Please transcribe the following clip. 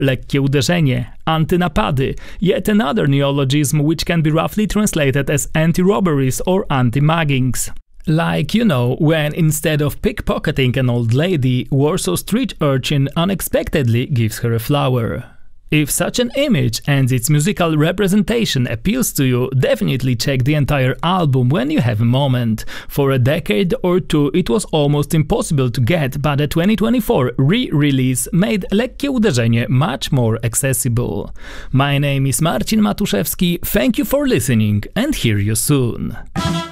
lekkie uderzenie, antynapady, yet another neologism which can be roughly translated as anti-robberies or anti-muggings. Like, you know, when instead of pickpocketing an old lady, Warsaw street urchin unexpectedly gives her a flower. If such an image and its musical representation appeals to you, definitely check the entire album when you have a moment. For a decade or two it was almost impossible to get, but the 2024 re-release made lekkie uderzenie much more accessible. My name is Marcin Matuszewski, thank you for listening and hear you soon.